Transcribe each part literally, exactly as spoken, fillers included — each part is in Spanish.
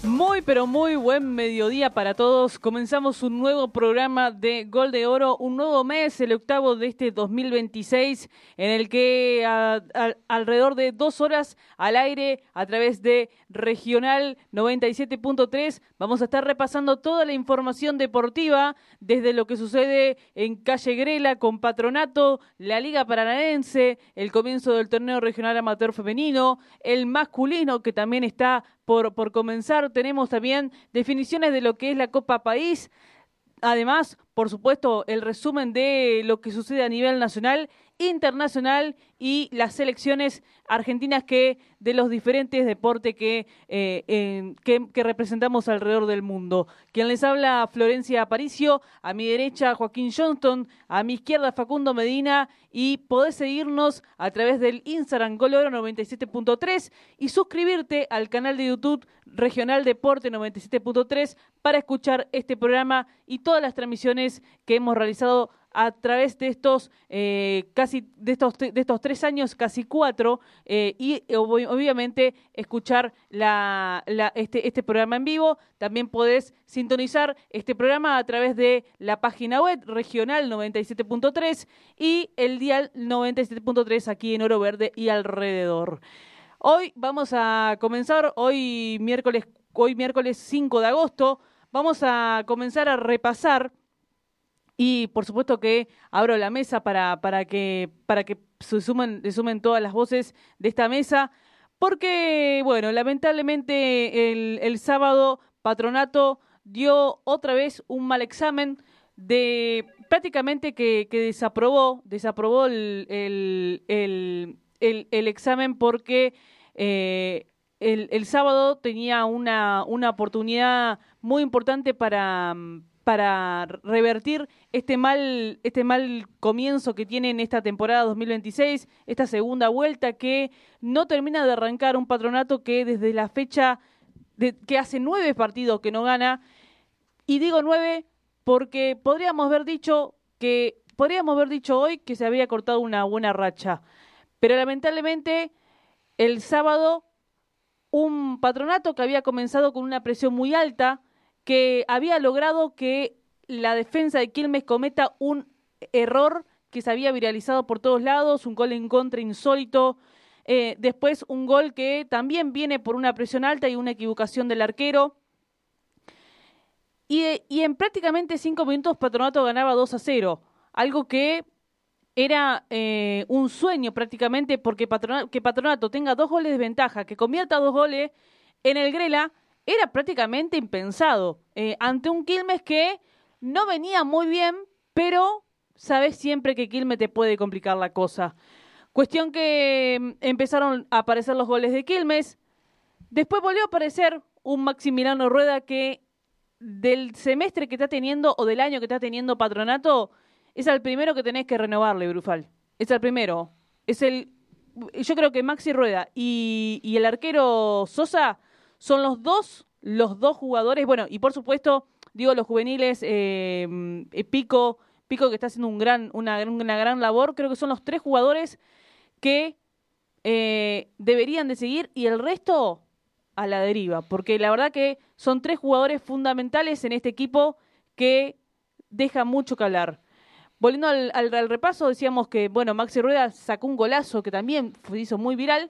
Muy, pero muy buen mediodía para todos. Comenzamos un nuevo programa de Gol de Oro, un nuevo mes, el octavo de este dos mil veintiséis, en el que a, a, alrededor de dos horas al aire a través de Regional noventa y siete punto tres vamos a estar repasando toda la información deportiva, desde lo que sucede en Calle Grela con Patronato, la Liga Paranaense, el comienzo del torneo regional amateur femenino, el masculino que también está por, por comenzar. Tenemos también definiciones de lo que es la Copa País. Además, por supuesto, el resumen de lo que sucede a nivel nacional, internacional y las selecciones argentinas que de los diferentes deportes que, eh, eh, que, que representamos alrededor del mundo. Quien les habla, Florencia Aparicio, a mi derecha Joaquín Johnston, a mi izquierda Facundo Medina, y podés seguirnos a través del Instagram Gol de Oro noventa y siete punto tres y suscribirte al canal de YouTube Regional Deporte noventa y siete punto tres para escuchar este programa y todas las transmisiones que hemos realizado a través de estos eh, casi de estos de estos tres años, casi cuatro, eh, y ob- obviamente escuchar la, la, este, este programa en vivo. También podés sintonizar este programa a través de la página web Regional noventa y siete punto tres y el dial noventa y siete punto tres aquí en Oro Verde y alrededor. Hoy vamos a comenzar, hoy miércoles, hoy miércoles cinco de agosto, vamos a comenzar a repasar. Y por supuesto que abro la mesa para, para que, para que se sumen, se sumen todas las voces de esta mesa, porque, bueno, lamentablemente el, el sábado Patronato dio otra vez un mal examen de prácticamente que, que desaprobó, desaprobó el, el, el, el, el examen porque eh, el, el sábado tenía una, una oportunidad muy importante para... para revertir este mal, este mal comienzo que tiene en esta temporada dos mil veintiséis, esta segunda vuelta que no termina de arrancar un Patronato que desde la fecha, de, que hace nueve partidos que no gana, y digo nueve porque podríamos haber dicho que, podríamos haber dicho hoy que se había cortado una buena racha, pero lamentablemente el sábado un Patronato que había comenzado con una presión muy alta, que había logrado que la defensa de Quilmes cometa un error que se había viralizado por todos lados, un gol en contra insólito, eh, después un gol que también viene por una presión alta y una equivocación del arquero, y, y en prácticamente cinco minutos Patronato ganaba dos a cero, algo que era eh, un sueño prácticamente, porque Patronato, que Patronato tenga dos goles de ventaja, que convierta dos goles en el Grela, era prácticamente impensado, eh, ante un Quilmes que no venía muy bien, pero sabes siempre que Quilmes te puede complicar la cosa. Cuestión que mm, empezaron a aparecer los goles de Quilmes, después volvió a aparecer un Maximiliano Rueda que del semestre que está teniendo o del año que está teniendo Patronato, es el primero que tenés que renovarle, Brufal. Es el primero. Es el, yo creo que Maxi Rueda y, y el arquero Sosa son los dos, los dos jugadores, bueno, y por supuesto, digo, los juveniles, eh, eh, Pico, Pico que está haciendo un gran, una, una gran labor, creo que son los tres jugadores que eh, deberían de seguir, y el resto a la deriva, porque la verdad que son tres jugadores fundamentales en este equipo que deja mucho que hablar. Volviendo al, al, al repaso, decíamos que, bueno, Maxi Rueda sacó un golazo que también se hizo muy viral,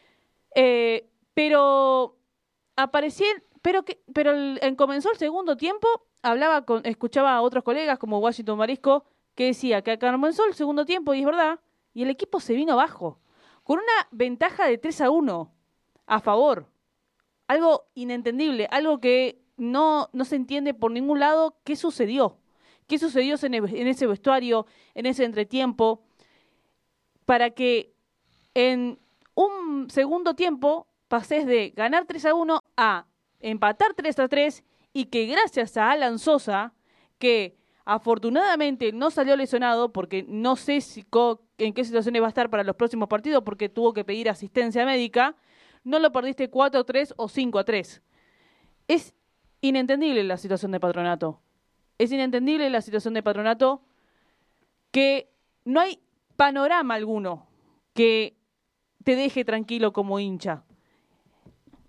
eh, pero apareció, pero que, pero el, en comenzó el segundo tiempo, hablaba con, escuchaba a otros colegas como Washington Marisco, que decía que comenzó el segundo tiempo, y es verdad, y el equipo se vino abajo, con una ventaja de tres a uno a favor. Algo inentendible, algo que no, no se entiende por ningún lado qué sucedió. ¿Qué sucedió en, el, en ese vestuario, en ese entretiempo, para que en un segundo tiempo pases de ganar tres a uno a empatar tres a tres, y que gracias a Alan Sosa, que afortunadamente no salió lesionado, porque no sé si co, en qué situaciones va a estar para los próximos partidos, porque tuvo que pedir asistencia médica, no lo perdiste cuatro a tres o cinco a tres. Es inentendible la situación de Patronato. Es inentendible la situación de Patronato, que no hay panorama alguno que te deje tranquilo como hincha.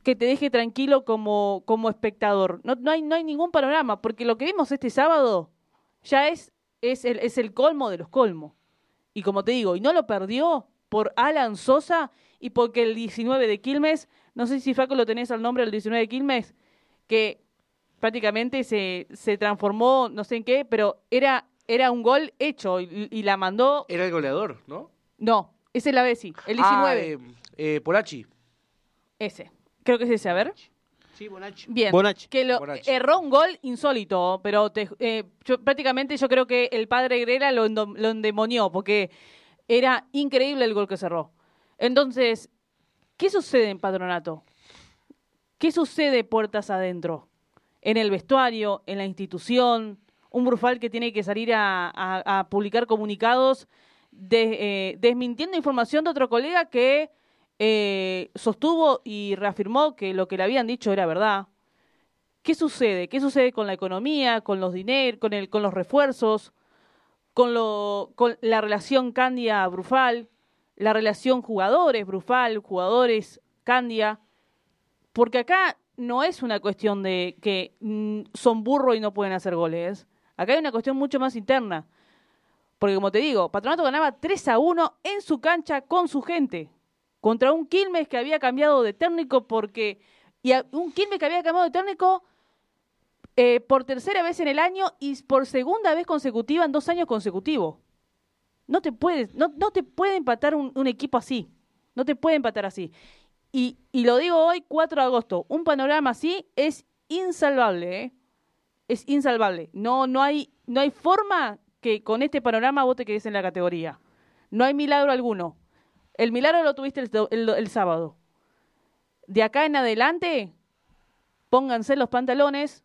que te deje tranquilo como, como espectador. No, no, hay, no hay ningún panorama, porque lo que vimos este sábado ya es, es, el, es el colmo de los colmos. Y como te digo, y no lo perdió por Alan Sosa y porque el diecinueve de Quilmes, no sé si Faco lo tenés al nombre del diecinueve de Quilmes, que prácticamente se, se transformó, no sé en qué, pero era, era un gol hecho y, y la mandó... Era el goleador, ¿no? No, ese es la Bessi, el diecinueve. Ah, eh, eh, Polachi. Ese, creo que es ese, a ver. Sí, Bonacci. Bien, Bonacci. que lo, Bonacci. erró un gol insólito, pero te, eh, yo, prácticamente yo creo que el padre Grela lo, endo, lo endemonió, porque era increíble el gol que cerró. Entonces, ¿qué sucede en Patronato? ¿Qué sucede puertas adentro? En el vestuario, en la institución, un Brufal que tiene que salir a, a, a publicar comunicados de, eh, desmintiendo información de otro colega que eh, sostuvo y reafirmó que lo que le habían dicho era verdad. ¿Qué sucede? ¿Qué sucede con la economía, con los dineros, con, el, con los refuerzos, con, lo, con la relación Candia-Brufal, la relación jugadores-Brufal, jugadores-Candia? Porque acá no es una cuestión de que mm, son burros y no pueden hacer goles. Acá hay una cuestión mucho más interna. Porque como te digo, Patronato ganaba tres a uno en su cancha con su gente. Contra un Quilmes que había cambiado de técnico porque... Y a, un Quilmes que había cambiado de técnico eh, por tercera vez en el año y por segunda vez consecutiva en dos años consecutivos. No te puedes, no, no te puede empatar un, un equipo así. No te puede empatar así. Y, y lo digo hoy, cuatro de agosto, un panorama así es insalvable, ¿eh? Es insalvable. No, no hay, no hay forma que con este panorama vos te quedes en la categoría. No hay milagro alguno. El milagro lo tuviste el, el, el sábado. De acá en adelante, pónganse los pantalones,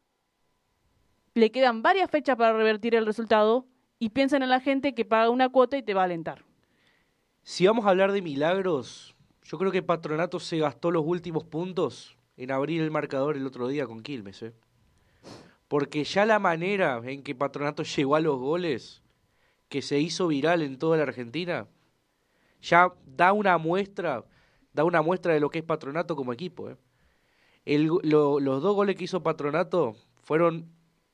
le quedan varias fechas para revertir el resultado y piensen en la gente que paga una cuota y te va a alentar. Si vamos a hablar de milagros, yo creo que Patronato se gastó los últimos puntos en abrir el marcador el otro día con Quilmes, ¿eh? Porque ya la manera en que Patronato llegó a los goles, que se hizo viral en toda la Argentina, ya da una muestra, da una muestra de lo que es Patronato como equipo, ¿eh? El, lo, los dos goles que hizo Patronato fueron,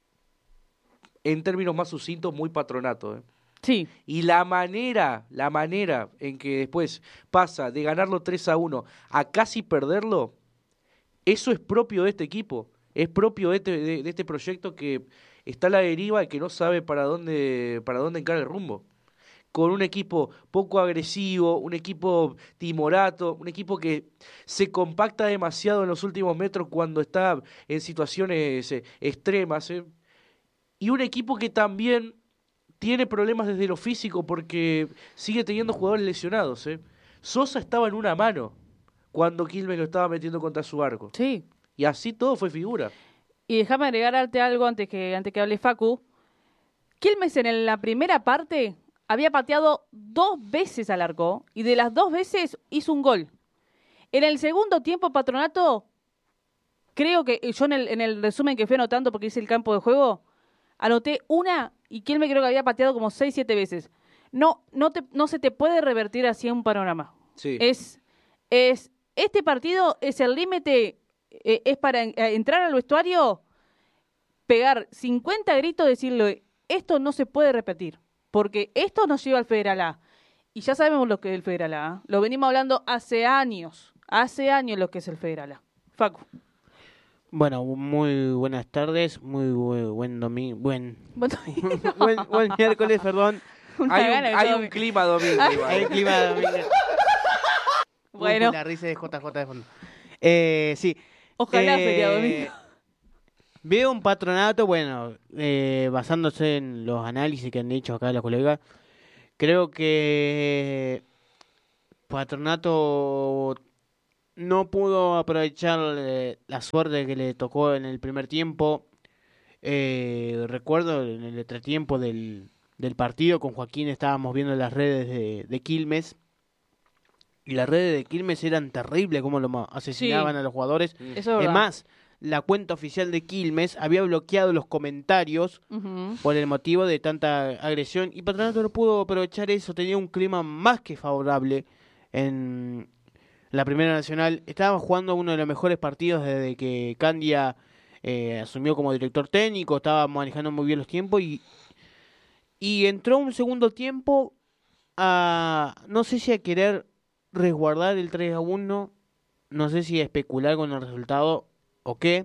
en términos más sucintos, muy Patronato, ¿eh? Sí. Y la manera, la manera en que después pasa de ganarlo tres a uno a casi perderlo, eso es propio de este equipo, es propio de este, de, de este proyecto que está a la deriva y que no sabe para dónde, para dónde encarar el rumbo. Con un equipo poco agresivo, un equipo timorato, un equipo que se compacta demasiado en los últimos metros cuando está en situaciones eh, extremas, ¿eh? Y un equipo que también tiene problemas desde lo físico porque sigue teniendo jugadores lesionados, ¿eh? Sosa estaba en una mano cuando Quilmes lo estaba metiendo contra su arco. Sí. Y así todo fue figura. Y déjame agregarte algo antes que, antes que hable Facu. Quilmes en la primera parte había pateado dos veces al arco y de las dos veces hizo un gol. En el segundo tiempo, Patronato, creo que yo en el, en el resumen que fui anotando porque hice el campo de juego, anoté una y Quilmes creo que había pateado como seis, siete veces. No, no, te, no se te puede revertir así un panorama. Sí. Es, es, este partido es el límite, eh, es para en, entrar al vestuario, pegar cincuenta gritos, decirle, esto no se puede repetir, porque esto nos lleva al Federal A. Y ya sabemos lo que es el Federal A, ¿eh? Lo venimos hablando hace años, hace años lo que es el Federal A. Facu. Bueno, muy buenas tardes, muy bu- buen domingo, buen, Bueno, buen, buen miércoles, perdón. una Hay gana un, que hay todo- un clima domingo igual. Hay clima de domingo. Bueno. Uh, la risa de J J de fondo. Eh, sí. Ojalá Eh, sería domingo. Veo un Patronato, bueno, eh, basándose en los análisis que han dicho acá los colegas, creo que Patronato no pudo aprovechar eh, la suerte que le tocó en el primer tiempo. Eh, recuerdo en el entretiempo del, del partido con Joaquín estábamos viendo las redes de, de Quilmes y las redes de Quilmes eran terribles como lo ma- asesinaban Sí. a los jugadores. Eso es Es verdad. más, la cuenta oficial de Quilmes había bloqueado los comentarios Ujú. por el motivo de tanta agresión y Patronato no pudo aprovechar eso, tenía un clima más que favorable en, la Primera Nacional. Estaba jugando uno de los mejores partidos desde que Candia eh, asumió como director técnico, estaba manejando muy bien los tiempos y, y entró un segundo tiempo a, no sé si a querer resguardar el tres a uno, no sé si a especular con el resultado o qué,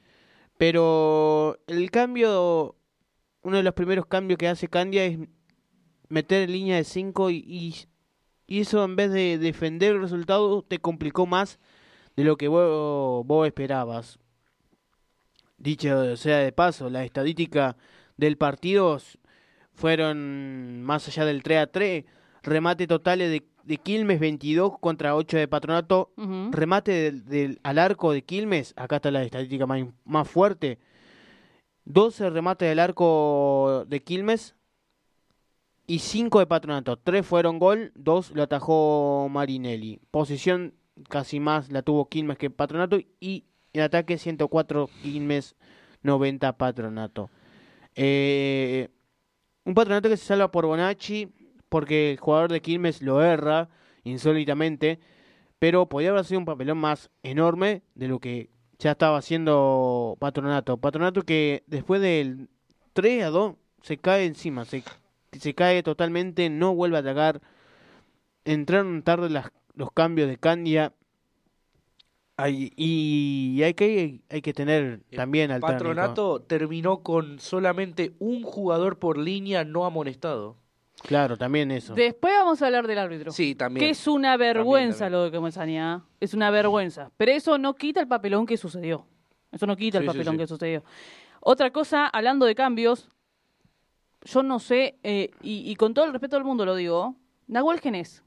pero el cambio, uno de los primeros cambios que hace Candia es meter en línea de cinco y, y, y eso en vez de defender el resultado te complicó más de lo que vos, vos esperabas. Dicho sea de paso, la estadística del partido fueron más allá del tres a tres, remate totales de, de Quilmes veintidós contra ocho de Patronato, Uh-huh. remate del, del, al arco de Quilmes, acá está la estadística más, más fuerte, doce remates del arco de Quilmes y cinco de Patronato, tres fueron gol, dos lo atajó Marinelli. Posición casi más la tuvo Quilmes que Patronato y en ataque ciento cuatro Quilmes, noventa Patronato. Eh, un Patronato que se salva por Bonacci porque el jugador de Quilmes lo erra insólitamente, pero podía haber sido un papelón más enorme de lo que ya estaba haciendo Patronato. Patronato que después del tres a dos se cae encima, se, se cae totalmente, no vuelve a atacar. Entraron tarde las, los cambios de Candia. Hay, y hay que hay que tener también al Patronato terminó con solamente un jugador por línea no amonestado. Claro, también eso. Después vamos a hablar del árbitro. Sí, también. Que es una vergüenza También, también. lo de Comesaña. Es una vergüenza. Pero eso no quita el papelón que sucedió. Eso no quita Sí, el sí, papelón sí. que sucedió. Otra cosa, hablando de cambios, yo no sé, eh, y, y con todo el respeto del mundo lo digo, Nahuel Genés.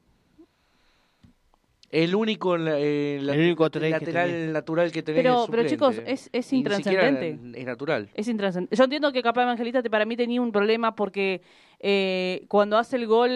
El único, eh, la- El único tres que lateral tenés. natural que tenés Pero, es pero chicos, suplente. es, es Y ni siquiera intrascendente. es natural. Es intrascendente. Yo entiendo que capaz Evangelista te- para mí tenía un problema porque eh, cuando hace el gol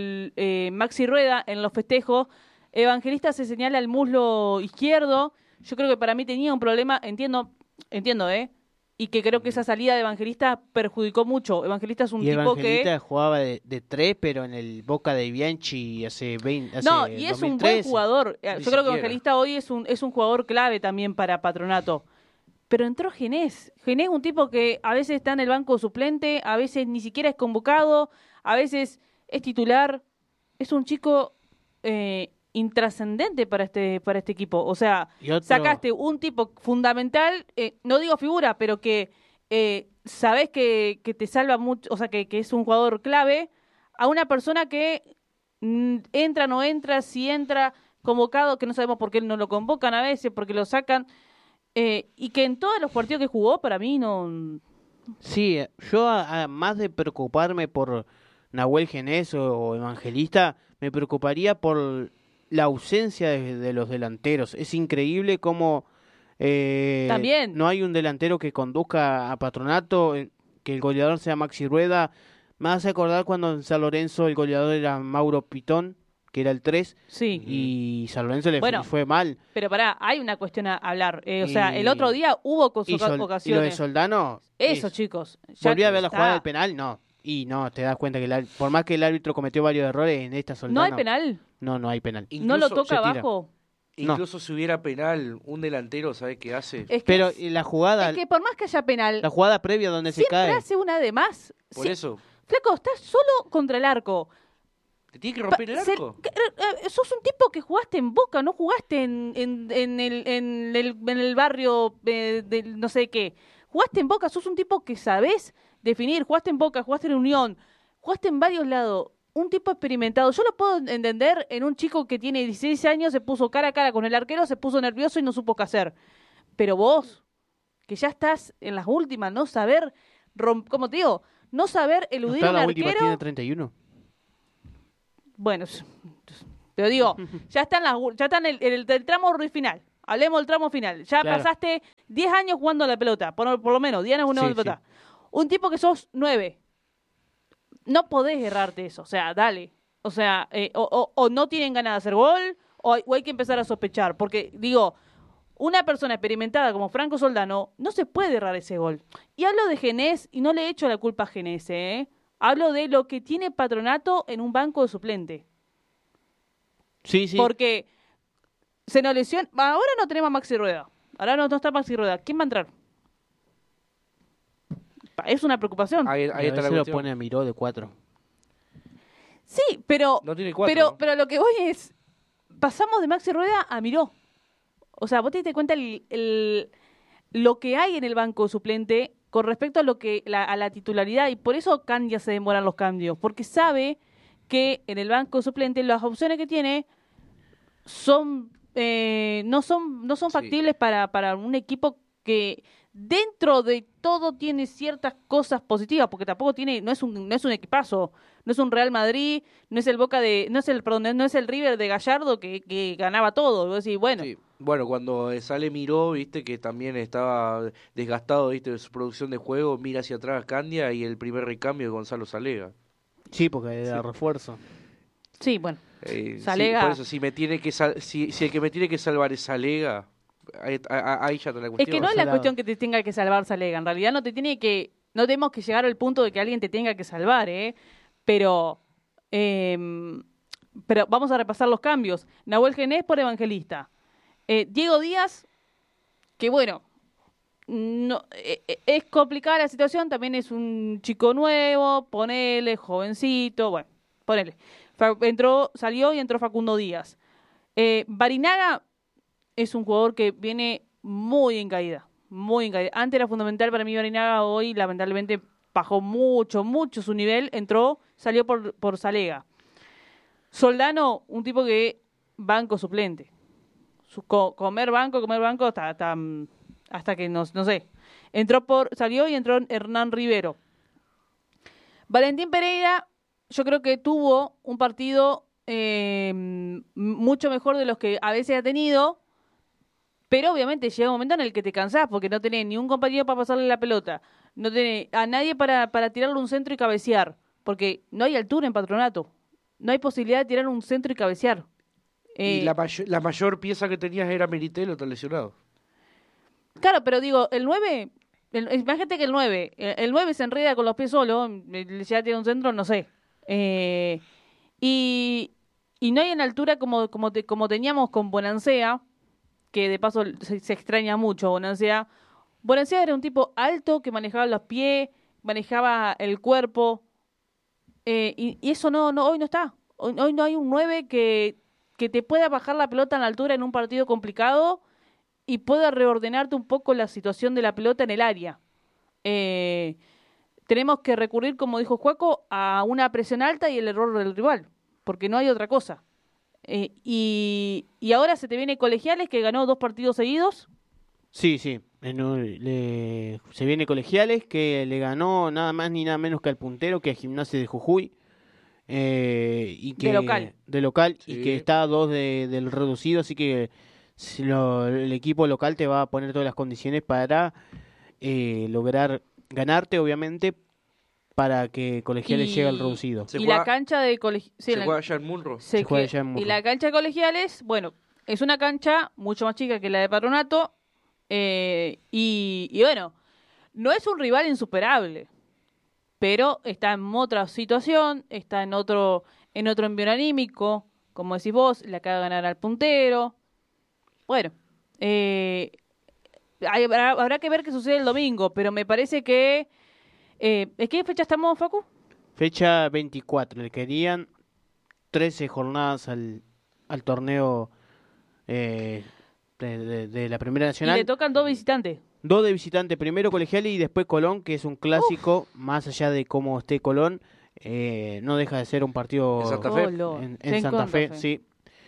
eh, Maxi Rueda en los festejos, Evangelista se señala el muslo izquierdo. Yo creo que para mí tenía un problema, entiendo, entiendo, ¿eh? Y que creo que esa salida de Evangelista perjudicó mucho. Evangelista es un Y tipo Evangelista que... jugaba de, de tres, pero en el Boca de Bianchi hace veinte, hace No, y es un buen dos mil trece. jugador. Eh, Ni Yo creo que siquiera. Evangelista hoy es un, es un jugador clave también para Patronato. Pero entró Genés. Genés es un tipo que a veces está en el banco suplente, a veces ni siquiera es convocado, a veces es titular. Es un chico eh, intrascendente para este, para este equipo. O sea, Y otro- sacaste un tipo fundamental, eh, no digo figura, pero que eh, sabés que, que te salva mucho, o sea, que, que es un jugador clave, a una persona que mm, entra, no entra, si entra convocado, que no sabemos por qué no lo convocan a veces, porque lo sacan, eh, y que en todos los partidos que jugó, para mí no... Sí, yo a- a- más de preocuparme por Nahuel Genés o, o Evangelista, me preocuparía por la ausencia de, de los delanteros. Es increíble cómo eh, También. no hay un delantero que conduzca a Patronato, eh, que el goleador sea Maxi Rueda. Me hace acordar cuando en San Lorenzo el goleador era Mauro Pitón, que era el tres, Sí, y San Lorenzo le Bueno, fue, fue mal. pero pará, hay una cuestión a hablar. Eh, o sea, Y- el otro día hubo cos- Y, Sol- y lo de ocasiones. Soldano... Eso, es- chicos. ya ¿Volví a ver la está. jugada del penal? No. Y no, te das cuenta que el, ar- por más que el árbitro cometió varios errores en esta Soldano... ¿No hay penal? No, no hay penal. ¿No lo Incluso- toca se tira. abajo? No. Incluso si hubiera penal, un delantero, ¿sabe qué hace? Es que, Pero es, y la jugada, es que por más que haya penal, la jugada previa donde se siempre cae... hace una de más. Por Sí, eso, Flaco, estás solo contra el arco. ¿te tiene que Pa- romper el se- arco? que- eh, eh, sos un tipo que jugaste en Boca, no jugaste en, en, en el, en, el, en el barrio eh, del no sé qué. Jugaste en Boca, sos un tipo que sabés definir. Jugaste en Boca, jugaste en Unión, jugaste en varios lados. Un tipo experimentado. Yo lo puedo entender en un chico que tiene dieciséis años, se puso cara a cara con el arquero, se puso nervioso y no supo qué hacer. Pero vos, que ya estás en las últimas, no saber, romp- ¿cómo te digo? No saber ¿No eludir está un la última, arquero. tiene treinta y uno? Bueno, s- pero digo, ya está en, la, ya está en el, en el- el tramo final. Hablemos del tramo final. Ya Claro. pasaste diez años jugando a la pelota, por, por lo menos, diez años jugando a la Sí, pelota. Un tipo que sos nueve. No podés errarte eso, o sea, dale. O sea, eh, o, o- o no tienen ganas de hacer gol, o hay, o hay que empezar a sospechar. Porque, digo, una persona experimentada como Franco Soldano no se puede errar ese gol. Y hablo de Genés, y no le echo la culpa a Genés, ¿eh? Hablo de lo que tiene Patronato en un banco de suplente. Sí, sí. Porque se nos lesiona. Ahora no tenemos a Maxi Rueda. Ahora no, no está Maxi Rueda. ¿Quién va a entrar? Es una preocupación. Ahí, Y ahí a está la veces lo cuestión. pone a Miró de cuatro. Sí, pero, No tiene cuatro, pero, ¿no? pero lo que voy es, pasamos de Maxi Rueda a Miró. O sea, vos te diste cuenta el, el, lo que hay en el banco suplente con respecto a lo que la, a la titularidad, y por eso Candia se demoran los cambios, porque sabe que en el banco suplente las opciones que tiene son eh, no son no son Sí. factibles para, para un equipo que dentro de todo tiene ciertas cosas positivas, porque tampoco tiene, no es un, no es un equipazo, no es un Real Madrid, no es el Boca de, no es el, perdón, no es el River de Gallardo que, que ganaba todo. Vos decís, bueno, Sí. Bueno, cuando eh, sale Miró, viste que también estaba desgastado, viste, de su producción de juego, mira hacia atrás Candia y el primer recambio de Gonzalo Salega. Sí, porque era Sí. refuerzo. sí, bueno, Eh, sí, Salega- por eso, si me tiene que sal- si, si el que me tiene que salvar es Salega, ahí, a- a- ahí ya está la es cuestión. que no es la Salado. cuestión que te tenga que salvar Salega, en realidad no te tiene que, no tenemos que llegar al punto de que alguien te tenga que salvar, ¿eh? Pero, eh, pero vamos a repasar los cambios. Nahuel Genés por Evangelista. Eh, Diego Díaz, que bueno, no, eh, eh, es complicada la situación, también es un chico nuevo, ponele, jovencito, bueno, ponele. Fa- Entró, salió y entró Facundo Díaz. Eh, Barinaga es un jugador que viene muy en caída, muy en caída. Antes era fundamental para mí Barinaga, hoy lamentablemente bajó mucho, mucho su nivel, entró, salió por, por Salega. Soldano, un tipo que banco suplente. Su- co- comer banco, comer banco hasta, hasta, mm, hasta que no, no sé. Entró por, salió y entró Hernán Rivero. Valentín Pereira, yo creo que tuvo un partido eh, m- mucho mejor de los que a veces ha tenido, pero obviamente llega un momento en el que te cansás porque no tenés ni un compañero para pasarle la pelota, no tenés a nadie para, para tirarle un centro y cabecear, porque no hay altura en Patronato, no hay posibilidad de tirar un centro y cabecear. Y Eh, la, mayo- la mayor pieza que tenías era Meritelo, está lesionado. Claro, pero digo, el nueve, el, imagínate que el nueve, el, el nueve se enreda con los pies solo, eh, ya tiene un centro, no sé. Eh, y, y no hay en altura como, como, te- como teníamos con Bonancea, que de paso se, se extraña mucho Bonancea. Bonancea era un tipo alto que manejaba los pies, manejaba el cuerpo, eh, y, y eso no, no, hoy no está. Hoy, hoy no hay un nueve que, que te pueda bajar la pelota en la altura en un partido complicado y pueda reordenarte un poco la situación de la pelota en el área. Eh, tenemos que recurrir, como dijo Juaco, a una presión alta y el error del rival, porque no hay otra cosa. Eh, y, y ahora se te viene Colegiales, que ganó dos partidos seguidos. Sí, sí. En un- le- se viene Colegiales, que le ganó nada más ni nada menos que al puntero, que es Gimnasia de Jujuy. eh, y que, De local. de local, y Sí. que está a dos de, del reducido, así que si lo- el equipo local te va a poner todas las condiciones para eh, lograr ganarte, obviamente, para que Colegiales Y- llegue al reducido. Se y juega- la cancha de Colegiales... Se juega allá en Munro. Se juega allá en Y Murro. la cancha de Colegiales, bueno, es una cancha mucho más chica que la de Patronato. eh, y, y bueno, no es un rival insuperable, pero está en otra situación, está en otro, en otro envío anímico, como decís vos, le acaba de ganar al puntero. Bueno, eh, hay- habrá, habrá que ver qué sucede el domingo, pero me parece que... Eh, ¿En qué fecha estamos, Facu? Fecha veinticuatro, le querían trece jornadas al, al torneo eh, de, de- de la Primera Y Nacional. le tocan dos visitantes. Dos de visitante, primero Colegiales y después Colón, que es un clásico, más allá de cómo esté Colón, eh, no deja de ser un partido En Santa Fe. Oh, Lord. en, en Ten Santa contra Fe, sí.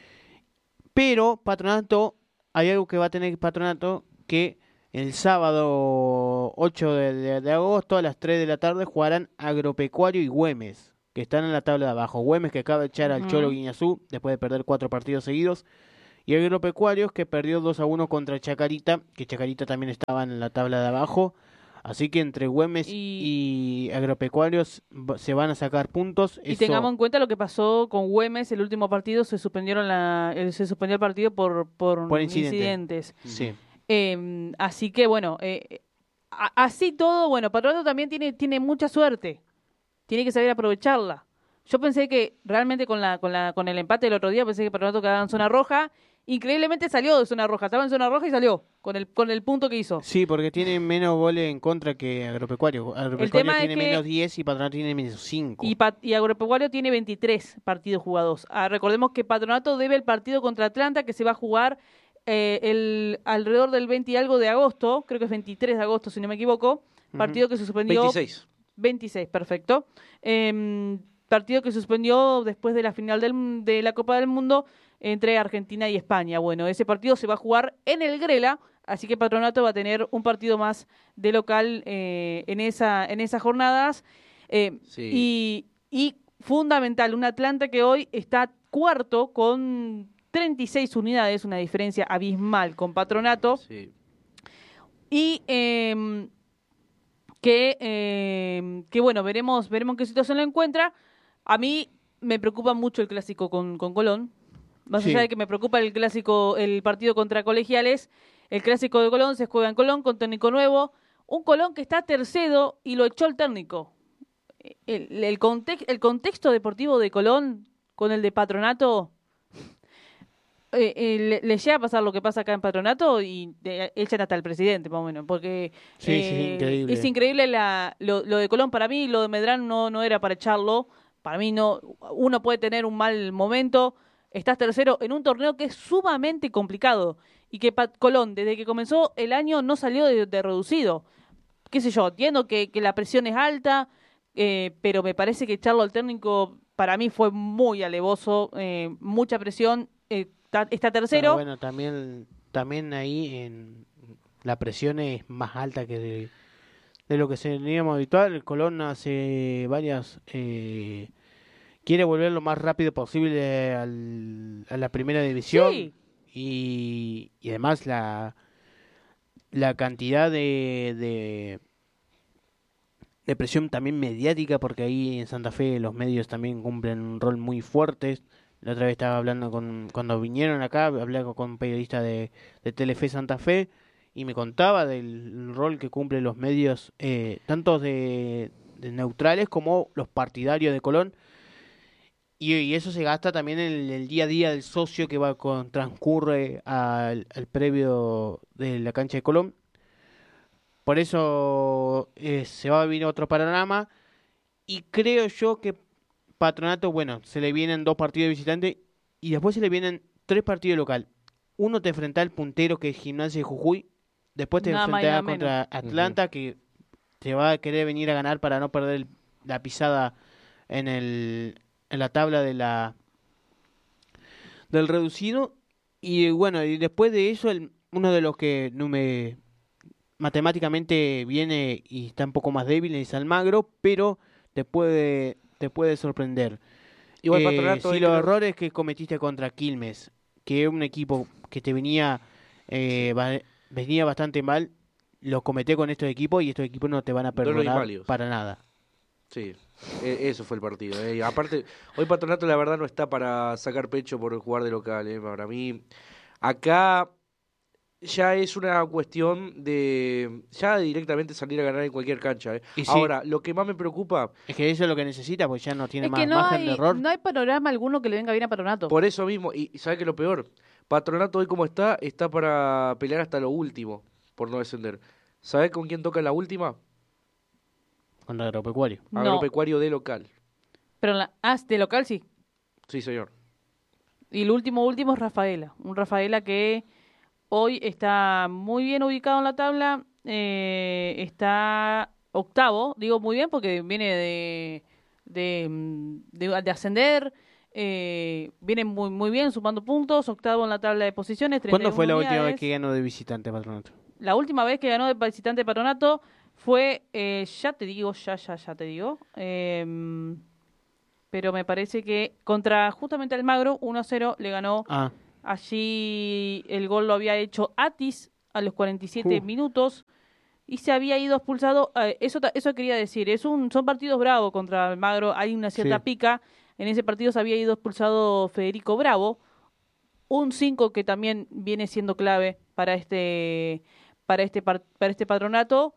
Pero Patronato, hay algo que va a tener Patronato, que el sábado ocho de, de- de agosto a las tres de la tarde jugarán Agropecuario y Güemes, que están en la tabla de abajo. Güemes, que acaba de echar al Ujú. Cholo Guiñazú después de perder cuatro partidos seguidos. Y Agropecuarios, que perdió dos a uno contra Chacarita, que Chacarita también estaba en la tabla de abajo. Así que entre Güemes y, Y- Agropecuarios va- se van a sacar puntos. Y Eso- tengamos en cuenta lo que pasó con Güemes, el último partido, se suspendieron la, el- se suspendió el partido por, por, Por incidente. incidentes. Sí. Eh, así que bueno, eh, a- así todo, bueno, Patronato también tiene, tiene mucha suerte. Tiene que saber aprovecharla. Yo pensé que realmente con la, con la, con el empate del otro día, pensé que Patronato quedaba en zona roja increíblemente salió de zona roja, estaba en zona roja y salió con el con el punto que hizo. Sí, porque tiene menos goles en contra que Agropecuario. Agropecuario tema es tiene que- menos diez y Patronato tiene menos cinco. Y, Pat- y Agropecuario tiene veintitrés partidos jugados. Ah, recordemos que Patronato debe el partido contra Atlanta que se va a jugar eh, el alrededor del veinte y algo de agosto, creo que es veintitrés de agosto si no me equivoco, partido que se suspendió... veintiséis. veintiséis, perfecto. Eh, partido que suspendió después de la final del- de la Copa del Mundo entre Argentina y España. Bueno, ese partido se va a jugar en el Grela, así que Patronato va a tener un partido más de local eh, en esa en esas jornadas. Eh, Sí. y, y fundamental, un Atlanta que hoy está cuarto con treinta y seis unidades, una diferencia abismal con Patronato. Sí. Y eh, que, eh, que bueno, veremos, veremos qué situación lo encuentra. A mí me preocupa mucho el clásico con, con Colón. Más Sí. allá de que me preocupa el clásico, el partido contra Colegiales, el clásico de Colón se juega en Colón con técnico nuevo. Un Colón que está tercero y lo echó el técnico. El, el, context, el contexto deportivo de Colón con el de Patronato, eh, eh, le, le llega a pasar lo que pasa acá en Patronato y eh, echan hasta el presidente, más o menos, porque Sí, sí, eh, increíble. es increíble la, lo, lo de Colón. Para mí, lo de Medrán no, no era para echarlo. Para mí, no. Uno puede tener un mal momento. Estás tercero en un torneo que es sumamente complicado y que Pat Colón, desde que comenzó el año, no salió de, de reducido. Qué sé yo, entiendo que, que la presión es alta, eh, pero me parece que echarlo al técnico para mí fue muy alevoso, eh, mucha presión. Eh, ta- está tercero. Pero bueno, también, también ahí en la presión es más alta que de, de lo que teníamos habitual. El Colón hace varias... Eh, quiere volver lo más rápido posible al, a la primera división. Sí. Y, y además la, la cantidad de, de, de presión también mediática, porque ahí en Santa Fe los medios también cumplen un rol muy fuerte. La otra vez estaba hablando con, cuando vinieron acá, hablé con un periodista de, de Telefe Santa Fe y me contaba del rol que cumplen los medios, eh, tanto de, de neutrales como los partidarios de Colón. Y, y eso se gasta también en el, el día a día del socio que va con transcurre al, al previo de la cancha de Colón. Por eso eh, se va a vivir otro panorama. Y creo yo que Patronato, bueno, se le vienen dos partidos de visitante y después se le vienen tres partidos de local. Uno te enfrenta al puntero que es Gimnasia de Jujuy. Después te Nada más y nada enfrentarás contra menos. Atlanta, que te va a querer venir a ganar para no perder el- la pisada en el en la tabla de la del reducido. Y bueno, y después de eso el, uno de los que no me matemáticamente viene y está un poco más débil es Almagro, pero te puede te puede sorprender. Igual Eh, Patronato si hay los que- errores que cometiste contra Quilmes, que es un equipo que te venía eh, ba- venía bastante mal, los cometé con estos equipos y estos equipos no te van a Duelos perdonar inválidos. para nada. Sí, e- eso fue el partido. eh. Y aparte, hoy Patronato la verdad no está para sacar pecho por jugar de local. eh. Para mí, acá ya es una cuestión de ya directamente salir a ganar en cualquier cancha. eh. Y sí. Ahora, lo que más me preocupa, Es que eso es lo que necesita, porque ya no tiene Es más que no margen de hay, error. no hay panorama alguno que le venga bien a Patronato. por eso mismo, y, y ¿sabe qué es lo peor? Patronato hoy como está, está para pelear hasta lo último, por no descender. ¿Sabe con quién toca en la última? Contra Agropecuario. No, Agropecuario de local. pero en la, ah, de local sí. Sí, señor. Y el último último es Rafaela. Un Rafaela que hoy está muy bien ubicado en la tabla. eh, está octavo. Digo muy bien porque viene de, de, mm, de, de ascender. eh, viene muy muy bien sumando puntos. Octavo en la tabla de posiciones. ¿Cuándo fue la última vez unidades. que ganó de visitante Patronato? La última vez que ganó de visitante Patronato fue, eh, ya te digo, ya, ya, ya te digo. em, pero me parece que contra justamente Almagro, uno a cero, le ganó. Ah, Allí el gol lo había hecho Atis a los cuarenta y siete Uh. minutos y se había ido expulsado. eh, eso ta- eso quería decir, es un son partidos bravos contra Almagro, hay una cierta Sí. pica. En ese partido se había ido expulsado Federico Bravo, un cinco que también viene siendo clave para este para este par- para este Patronato.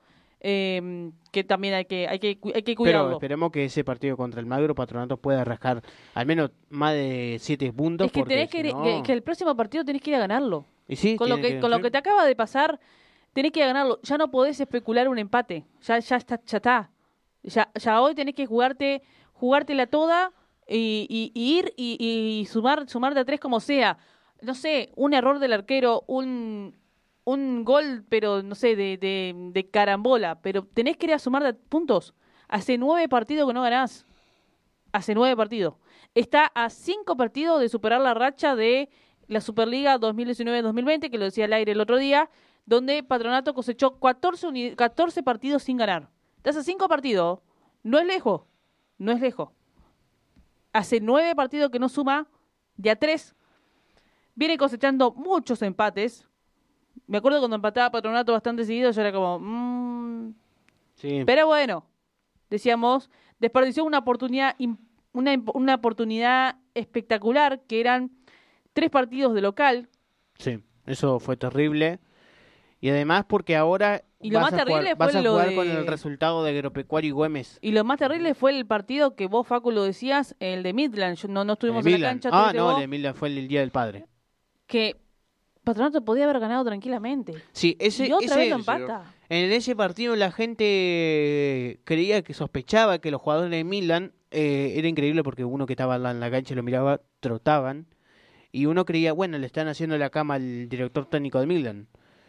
eh, que también hay que hay que hay que cuidarlo. Pero esperemos que ese partido contra el Magro Patronato pueda rascar al menos más de siete puntos. Es que porque tenés si que, no... que, que el próximo partido tenés que ir a ganarlo. Y sí, Con lo tiene que, con lo que te acaba de pasar, tenés que ir a ganarlo. Ya no podés especular un empate. Ya ya está, ya está. Ya, ya hoy tenés que jugarte jugártela toda y, y, y ir y, y sumar sumar de a tres como sea. No sé, un error del arquero, un un gol, pero no sé, de, de, de carambola, pero tenés que ir a sumar de puntos. Hace nueve partidos que no ganás. Hace nueve partidos. Está a cinco partidos de superar la racha de la Superliga dos mil diecinueve dos mil veinte, que lo decía al aire el otro día, donde Patronato cosechó catorce, uni- catorce partidos sin ganar. Estás a cinco partidos. No es lejos. No es lejos. Hace nueve partidos que no suma de a tres. Viene cosechando muchos empates. Me acuerdo cuando empataba Patronato bastante seguido, yo era como... Mmm. Sí. Pero bueno, decíamos, desperdició una oportunidad, una, una oportunidad espectacular, que eran tres partidos de local. Sí, eso fue terrible. Y además porque ahora Y lo vas, más a jugar, terrible fue vas a lo jugar de- con el resultado de Agropecuario y Güemes. Y lo más terrible fue el partido que vos, Facu, lo decías, el de Midland. Yo- no, no estuvimos El de en la Midland. cancha. Ah, estuviste no, vos, el de Midland fue el Día del Padre. que Patronato podía haber ganado tranquilamente. Sí, ese, y otra ese, vez lo empata. en ese partido la gente creía que sospechaba que los jugadores de Milan, eh, era increíble porque uno que estaba en la cancha lo miraba, trotaban, y uno creía, bueno, le están haciendo la cama al director técnico de Milan.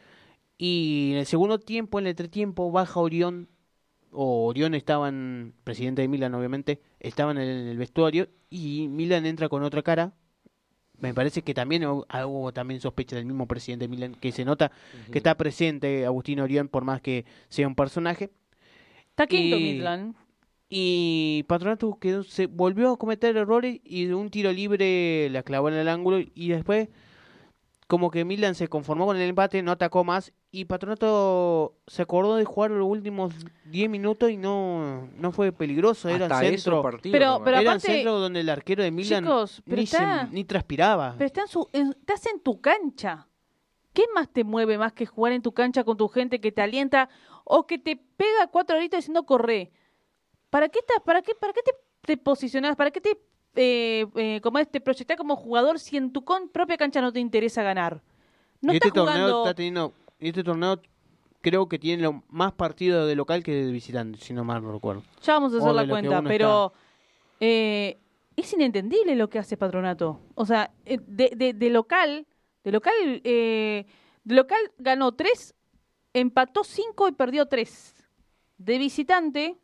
Y en el segundo tiempo, en el entretiempo, baja Orión, o Orión estaban, presidente de Milan obviamente, estaban en el vestuario, y Milan entra con otra cara. Me parece que también hubo, hubo también sospecha del mismo presidente de Milan, que se nota Ujú. que está presente Agustín Orión, por más que sea un personaje. Está quinto Y- Midland. Y Patronato quedó, se volvió a cometer errores y de un tiro libre la clavó en el ángulo, y después como que Milan se conformó con el empate, no atacó más, y Patronato se acordó de jugar los últimos diez minutos y no, no fue peligroso, era Hasta centro. esos partidos. Pero- nomás. pero- Era aparte- centro donde el arquero de Milan Chicos, pero ni, se- está- ni transpiraba. Pero está en su, en- estás en tu cancha. ¿Qué más te mueve más que jugar en tu cancha con tu gente que te alienta o que te pega cuatro horitas diciendo corre? ¿Para qué estás? ¿Para qué, para qué te, te posicionás? ¿Para qué te, eh, eh, como es, te proyectás como jugador si en tu con- propia cancha no te interesa ganar? No y este estás torneo jugando... está teniendo, y este torneo creo que tiene lo- más partidos de local que de visitante, si no mal no recuerdo. Ya vamos a o hacer de la lo que cuenta, uno pero eh, es inentendible lo que hace Patronato. O sea, eh, de, de, de local, de local, eh, de local ganó tres, empató cinco y perdió tres. De visitante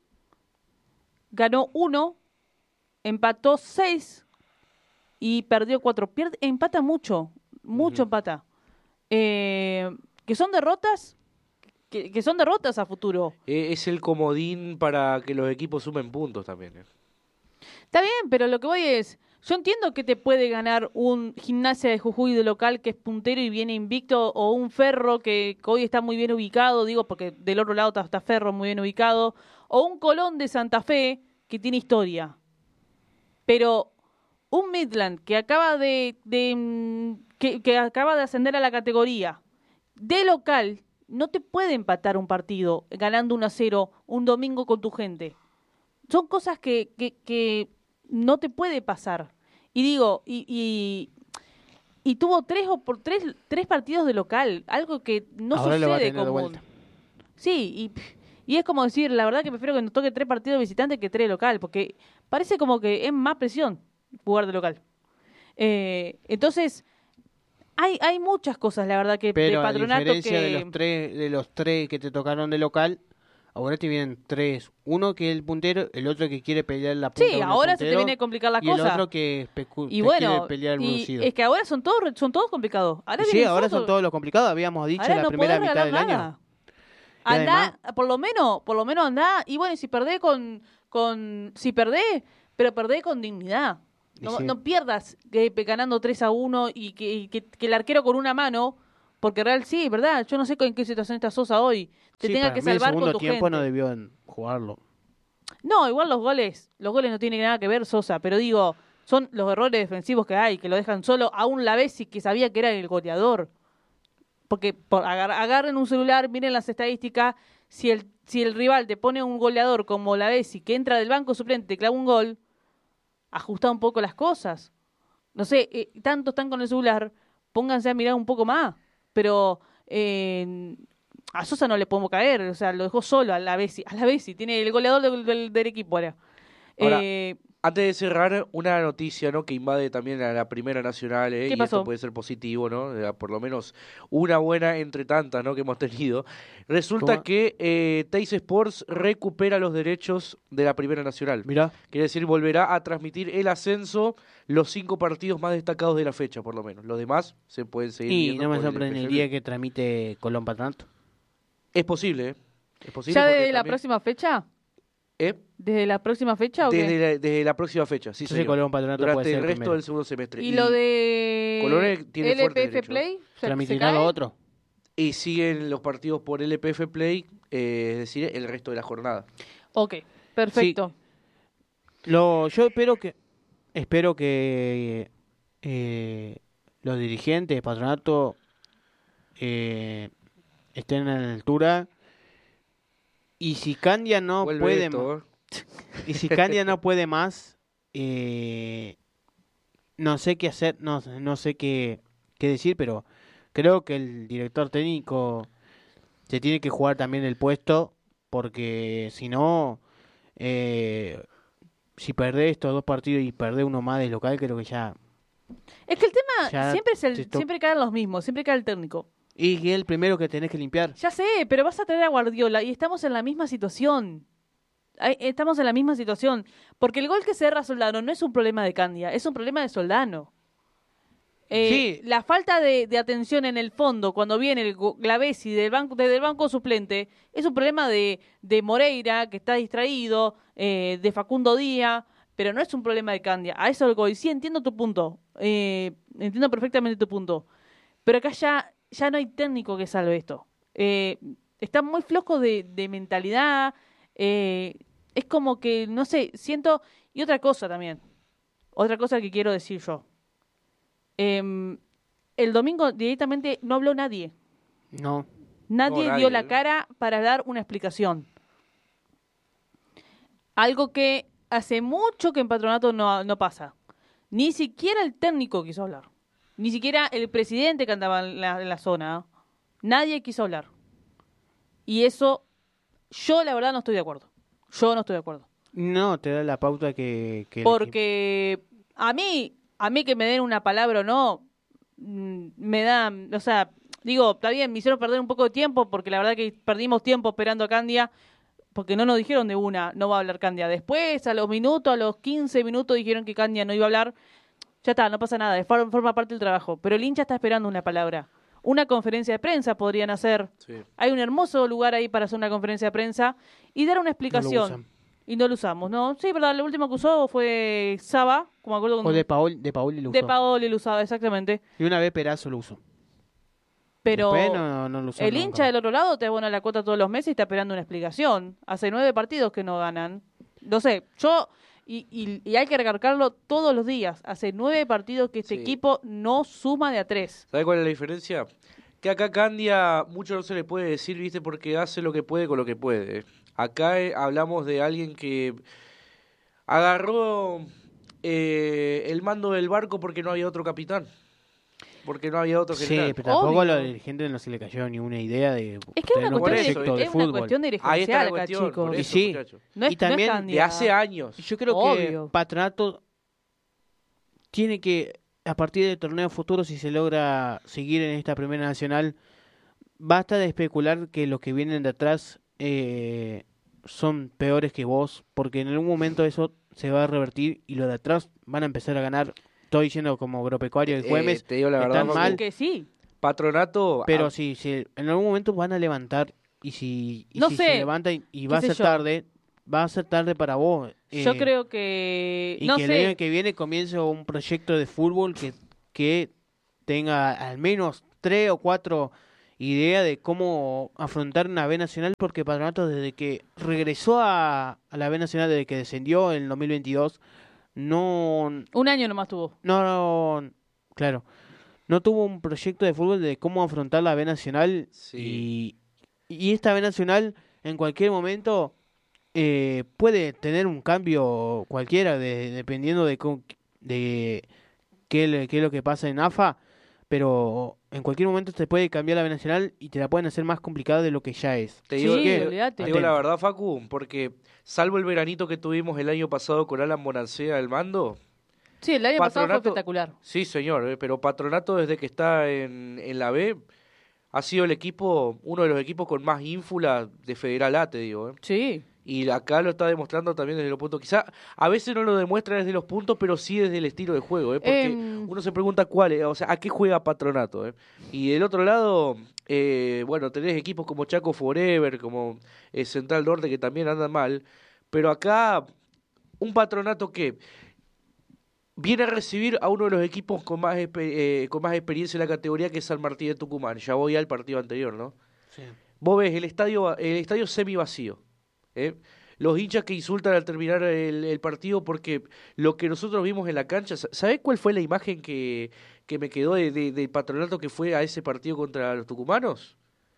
ganó uno, empató seis y perdió cuatro. Pierde, empata mucho, mucho Ujú. empata. Eh, que son derrotas, que, que son derrotas a futuro. Eh, Es el comodín para que los equipos sumen puntos también. eh. Está bien, pero lo que voy es, yo entiendo que te puede ganar un Gimnasia de Jujuy de local que es puntero y viene invicto, o un Ferro que, que hoy está muy bien ubicado, digo, porque del otro lado está, está Ferro muy bien ubicado, o un Colón de Santa Fe que tiene historia. Pero un Midland que acaba de, de mm, que, que acaba de ascender a la categoría de local, no te puede empatar un partido ganando uno a cero un domingo con tu gente. Son cosas que, que, que no te puede pasar. Y digo, y, y, y tuvo tres o por tres, tres partidos de local, algo que no Ahora lo va a sucede tener de común. vuelta. Sí, y, y es como decir, la verdad que prefiero que nos toque tres partidos de visitante que tres de local, porque parece como que es más presión jugar de local. Eh, entonces, hay, hay muchas cosas, la verdad, que Pero de a Patronato diferencia que... de los tres de los tres que te tocaron de local, ahora te vienen tres. Uno que es el puntero, el otro que quiere pelear la punta Sí, con el ahora se te puntero, viene a complicar la y el cosa. otro que especu- Y te bueno, quiere pelear el y vencido. es que ahora son todos son todos complicados. Ahora Y sí, vienen ahora son todos- todos los complicados, habíamos dicho ahora la no primera podés mitad regalar del nada. año. Y Andá, por lo menos, por lo menos andá, y bueno, y si perdés con, con si perdés, pero perdés con dignidad. Y No, sí. no pierdas eh, ganando tres a uno y que, y que, que el arquero con una mano, porque real sí, ¿verdad? Yo no sé en qué situación está Sosa hoy. Te Sí, tenga para que mí el salvar con segundo tu tiempo gente. no debió en jugarlo. No, igual los goles, los goles no tienen nada que ver Sosa, pero digo, son los errores defensivos que hay, que lo dejan solo, aún la vez y que sabía que era el goleador. porque por, agar, agarren un celular, miren las estadísticas, si el si el rival te pone un goleador como la Bessi, que entra del banco suplente, te clava un gol, ajusta un poco las cosas. No sé, eh, tanto están con el celular, pónganse a mirar un poco más. Pero eh, a Sosa no le podemos caer, o sea, lo dejó solo a la Bessi. A la Bessi, tiene el goleador del, del, del equipo ahora. Ahora, Eh, antes de cerrar, una noticia, ¿no?, que invade también a la Primera Nacional, ¿eh? ¿Qué Y pasó? esto puede ser positivo, ¿no? Eh, Por lo menos una buena entre tantas, ¿no?, que hemos tenido. Resulta ¿Cómo? que eh, Teis Sports recupera los derechos de la Primera Nacional. Mirá. Quiere decir, volverá a transmitir el ascenso, los cinco partidos más destacados de la fecha, por lo menos. Los demás se pueden seguir Y viendo no me por el sorprendería P F B. que tramite Colón Patronato. Es posible, ¿eh? Es posible ¿Ya porque desde la también- próxima fecha? ¿Eh? ¿Desde la próxima fecha o Desde qué? la, desde la próxima fecha, sí, Entonces señor. Colón Patronato puede Durante ser el el resto primero. del segundo semestre. ¿Y lo de Colón tiene fuerte L P F derecho. Play? O sea, ¿se ¿Transmitirá cae? lo otro? Y siguen los partidos por L P F Play, eh, es decir, el resto de la jornada. Ok, perfecto. Lo, yo espero que espero que eh, los dirigentes de Patronato eh, estén a la altura. Y si Candia no Vuelve puede esto, ma- ¿eh? y si Candia no puede más, eh, no sé qué hacer, no, no sé qué, qué decir, pero creo que el director técnico se tiene que jugar también el puesto, porque si no, eh, si perdés estos dos partidos y perdés uno más de local, creo que ya... Es que el tema Ya siempre es el, te to- siempre caen los mismos, siempre cae el técnico. Y que es el primero que tenés que limpiar. Ya sé, pero vas a traer a Guardiola y estamos en la misma situación. Ay, Estamos en la misma situación. Porque el gol que se erra Soldano no es un problema de Candia, es un problema de Soldano. Eh, Sí. La falta de, de atención en el fondo cuando viene el go- la Bessi del banco, desde el banco suplente es un problema de, de Moreira, que está distraído, eh, de Facundo Díaz, pero no es un problema de Candia. A eso voy. Sí, entiendo tu punto. Eh, entiendo perfectamente tu punto. Pero acá ya, ya no hay técnico que salve esto. Eh, está muy flojo de, de mentalidad. eh, es como que, no sé, siento... Y otra cosa también. Otra cosa que quiero decir yo. Em, el domingo directamente no habló nadie. No. Nadie, No, nadie, dio la ¿eh? cara para dar una explicación. Algo que hace mucho que en Patronato no, no pasa. Ni siquiera el técnico quiso hablar. Ni siquiera el presidente que andaba en la, en la zona. Nadie quiso hablar. Y eso, yo la verdad no estoy de acuerdo. Yo no estoy de acuerdo. No, te da la pauta que... que el Porque a mí, a mí que me den una palabra o no, mm, me da, o sea, digo, está bien, me hicieron perder un poco de tiempo, porque la verdad que perdimos tiempo esperando a Candia, porque no nos dijeron de una, no va a hablar Candia. Después, a los minutos, a los quince minutos, dijeron que Candia no iba a hablar. Ya está, no pasa nada, es for- forma parte del trabajo. Pero el hincha está esperando una palabra. Una conferencia de prensa podrían hacer. Sí. Hay un hermoso lugar ahí para hacer una conferencia de prensa y dar una No lo explicación. usan. Y no lo usamos, ¿no? Sí, verdad, lo último que usó fue Saba, como me acuerdo O con- de Paoli, de Paoli lo de usó. Paoli lo usaba, exactamente. Y una vez Perazo lo usó. Pero Después no, no lo usó el nunca hincha más. del otro lado te abona la cuota todos los meses y está esperando una explicación. Hace nueve partidos que no ganan. No sé, yo, y, y, y hay que recargarlo todos los días. Hace nueve partidos que este Sí. equipo no suma de a tres. ¿Sabe cuál es la diferencia? Que acá Candia mucho no se le puede decir, ¿viste? Porque hace lo que puede con lo que puede. Acá eh, hablamos de alguien que agarró eh, el mando del barco porque no había otro capitán. Porque no había otro Sí, general. pero tampoco Obvio. a los dirigentes no se le cayó ni una idea de Es que es una tener un cuestión, eso, proyecto de, de es una fútbol. cuestión Ahí está dirigencial la acá, cuestión, chicos. por Y eso, sí. muchacho. No es, Y también no es de Candia. De hace años. Y yo creo Obvio. que Patronato tiene que, a partir del torneo futuro, si se logra seguir en esta primera nacional, basta de especular que los que vienen de atrás eh, son peores que vos, porque en algún momento eso se va a revertir y los de atrás van a empezar a ganar. Estoy diciendo como Agropecuario y Eh, Güemes, te digo la verdad, están Facu, mal, Que sí. Patronato. pero ah, si, si en algún momento van a levantar y si, y No si sé, se levantan y va a qué sé ser yo. tarde, va a ser tarde para vos. Yo eh, creo que... Y no que el sé. año que viene comience un proyecto de fútbol que, que tenga al menos tres o cuatro ideas de cómo afrontar una B Nacional, porque Patronato desde que regresó a, a la B Nacional, desde que descendió en el dos mil veintidós, no, Un año nomás tuvo. no, no, claro, no tuvo un proyecto de fútbol de cómo afrontar la B Nacional. Sí. Y, y esta B Nacional en cualquier momento eh, puede tener un cambio cualquiera, de, dependiendo de, cómo, de qué, qué es lo que pasa en A F A, pero en cualquier momento te puede cambiar la B Nacional y te la pueden hacer más complicada de lo que ya es. Te Sí, digo, olvídate. te digo la verdad, Facu, porque salvo el veranito que tuvimos el año pasado con Alan Bonancea al mando, Sí, el año pasado fue Patronato- espectacular. sí señor, eh, pero Patronato desde que está en, en la B ha sido el equipo, uno de los equipos con más ínfula de Federal A, te digo. eh. Sí. Y acá lo está demostrando también desde los puntos. Quizá a veces no lo demuestra desde los puntos, pero sí desde el estilo de juego, ¿eh? Porque Em. uno se pregunta cuál es, o sea, a qué juega Patronato, ¿eh? Y del otro lado, eh, bueno, tenés equipos como Chaco Forever, como eh, Central Norte, que también andan mal, pero acá un Patronato que viene a recibir a uno de los equipos con más, espe- eh, con más experiencia en la categoría, que es San Martín de Tucumán. Ya voy al partido anterior, ¿no? Sí. Vos ves el estadio, el estadio semi vacío. ¿eh? Los hinchas que insultan al terminar el, el partido, porque lo que nosotros vimos en la cancha, sa- ¿sabés cuál fue la imagen que, que me quedó de, de- del Patronato que fue a ese partido contra los tucumanos?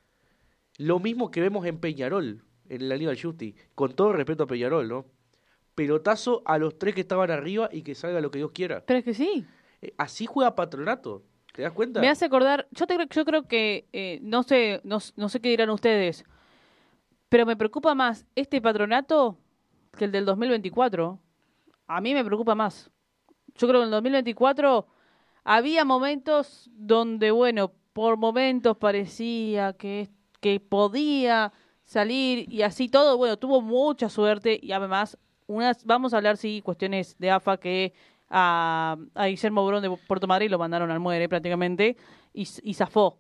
Lo mismo que vemos en Peñarol, en el Aníbal Justi, con todo respeto a Peñarol, ¿no? Pelotazo a los tres que estaban arriba y que salga lo que Dios quiera. Pero es que sí. Eh, así juega Patronato, ¿te das cuenta? Me hace acordar, yo te creo, yo creo que, eh, no sé, no, no sé qué dirán ustedes, pero me preocupa más este Patronato que el del dos mil veinticuatro. A mí me preocupa más. Yo creo que en el dos mil veinticuatro había momentos donde, bueno, por momentos parecía que, que podía salir y así todo. Bueno, tuvo mucha suerte y además, unas, vamos a hablar, sí, cuestiones de A F A que a, a Guillermo Brón de Puerto Madrid lo mandaron al muere prácticamente y, y zafó.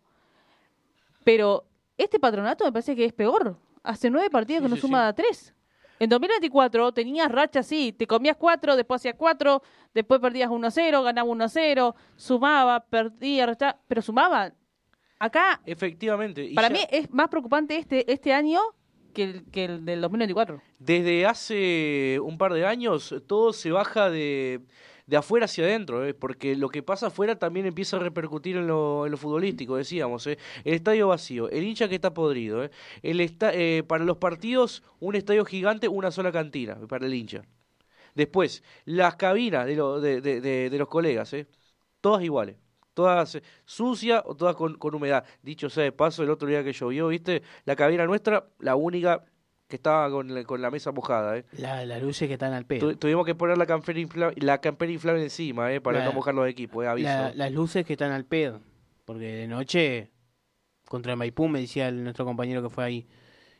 Pero este Patronato me parece que es peor. Hace nueve partidos Sí, que no sí, suma sí. a tres. En dos mil veinticuatro tenías rachas así, te comías cuatro, después hacías cuatro, después perdías uno a cero, ganaba uno a cero, sumaba, perdía, restaba, pero sumaba. Acá, Efectivamente. y para ya- mí es más preocupante este este año que el, que el del dos mil veinticuatro. Desde hace un par de años todo se baja de, de afuera hacia adentro, ¿eh? Porque lo que pasa afuera también empieza a repercutir en lo, en lo futbolístico, decíamos. ¿eh? El estadio vacío, el hincha que está podrido. ¿eh? El esta- eh, para los partidos, un estadio gigante, una sola cantina para el hincha. Después, las cabinas de, lo- de, de- de- de los colegas, ¿eh? Todas iguales. Todas eh, sucias o todas con, con humedad. Dicho sea de paso, el otro día que llovió, ¿viste? La cabina nuestra, la única que estaba con, la- con la mesa mojada, ¿eh? La, las luces que están al pedo. Tu- tuvimos que poner la campera inflable, la campera inflable encima, ¿eh? Para La- no mojar los equipos, ¿eh? Aviso. La- las luces que están al pedo. Porque de noche, contra Maipú, me decía el- nuestro compañero que fue ahí.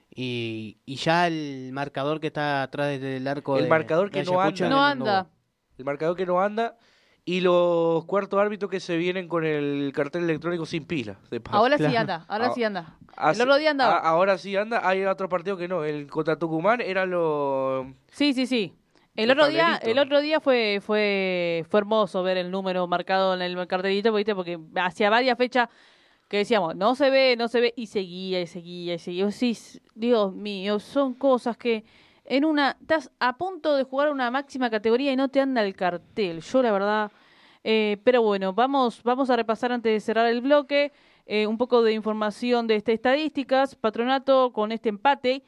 Y, y ya el marcador que está atrás del arco El de marcador que de no Ayacucho anda. No no- anda. El marcador que no anda y los cuartos árbitros que se vienen con el cartel electrónico sin pila. De paso. Ahora sí Claro. anda, ahora Ah, sí anda. Hace- El otro día andaba. a- ahora sí anda, hay otro partido que no. El contra Tucumán era lo... Sí, sí, sí. El El otro día, tablerito. el otro día fue, fue, fue hermoso ver el número marcado en el cartelito, ¿viste? Porque hacía varias fechas que decíamos, no se ve, no se ve, y seguía, y seguía, y seguía. Sí, Dios mío, son cosas que en una, estás a punto de jugar una máxima categoría y no te anda el cartel. Yo la verdad, eh, pero bueno, vamos, vamos a repasar antes de cerrar el bloque eh, un poco de información de estas estadísticas. Patronato con este empate.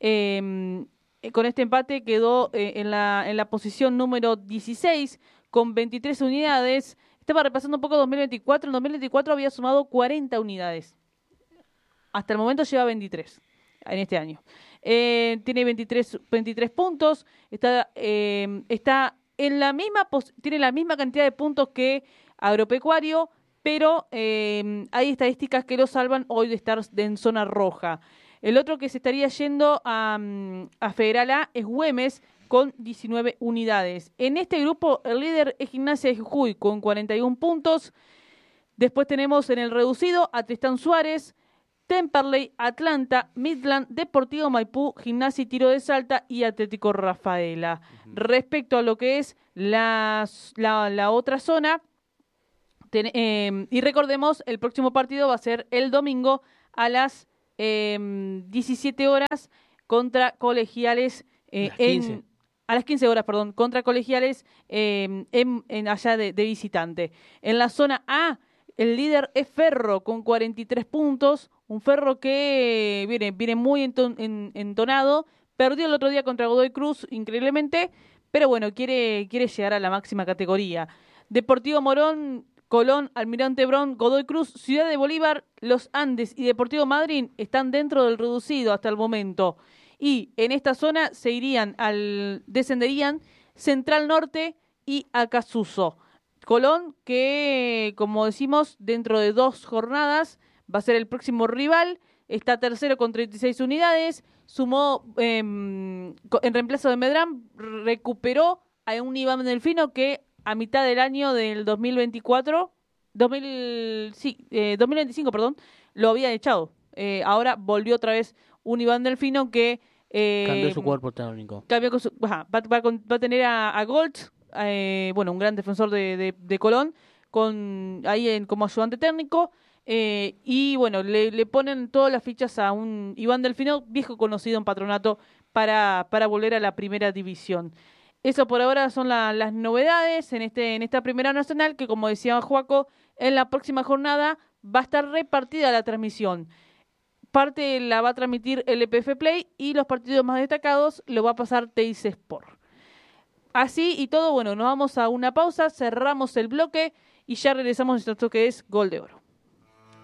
Eh, eh, con este empate quedó eh, en, la, en la posición número dieciséis con veintitrés unidades. Estaba repasando un poco dos mil veinticuatro. En dos mil veinticuatro había sumado cuarenta unidades. Hasta el momento lleva veintitrés en este año. Eh, tiene veintitrés, veintitrés puntos. Está, eh, está en la misma pos- tiene la misma cantidad de puntos que Agropecuario, pero eh, hay estadísticas que lo salvan hoy de estar en zona roja. El otro que se estaría yendo a, mm, a Federal A es Güemes con diecinueve unidades. En este grupo el líder es Gimnasia de Jujuy con cuarenta y uno puntos. Después tenemos en el reducido a Tristán Suárez, Temperley, Atlanta, Midland, Deportivo Maipú, Gimnasia y Tiro de Salta y Atlético Rafaela. Uh-huh. Respecto a lo que es la, la, la otra zona, ten, eh, y recordemos, el próximo partido va a ser el domingo a las eh, diecisiete horas contra Colegiales eh, las quince. en... A las quince horas, perdón, contra Colegiales eh, en, en allá de, de visitante. En la zona A, El líder es Ferro con cuarenta y tres puntos, un Ferro que viene, viene muy enton, en, entonado, perdió el otro día contra Godoy Cruz, increíblemente, pero bueno, quiere, quiere llegar a la máxima categoría. Deportivo Morón, Colón, Almirante Brown, Godoy Cruz, Ciudad de Bolívar, Los Andes y Deportivo Madryn están dentro del reducido hasta el momento. Y en esta zona se irían al, descenderían Central Norte y Acasuso. Colón, que como decimos, dentro de dos jornadas va a ser el próximo rival, está tercero con treinta y seis unidades, sumó eh, en reemplazo de Medrán, recuperó a un Iván Delfino que a mitad del año del dos mil veinticuatro, dos mil, sí, eh, dos mil veinticinco, perdón, lo había echado. Eh, ahora volvió otra vez un Iván Delfino que... Eh, cambió su cuerpo técnico. Cambió con su, ajá, va, va, va a tener a, a Gold, eh, bueno, un gran defensor de, de, de Colón, con ahí en, como ayudante técnico, eh, y bueno, le, le ponen todas las fichas a un Iván Delfino, viejo conocido en Patronato, para, para volver a la primera división. Eso por ahora son la, las novedades en este en esta primera nacional, que como decía Joaco, en la próxima jornada va a estar repartida la transmisión. Parte la va a transmitir L P F Play y los partidos más destacados lo va a pasar T I C Sport. Así y todo, bueno, nos vamos a una pausa, cerramos el bloque y ya regresamos a esto que es Gol de Oro.